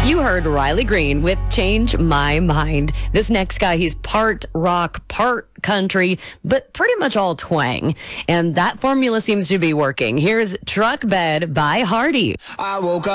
You heard Riley Green with Change My Mind. This next guy, he's part rock, part country, but pretty much all twang. And that formula seems to be working. Here's Truck Bed by Hardy. I woke up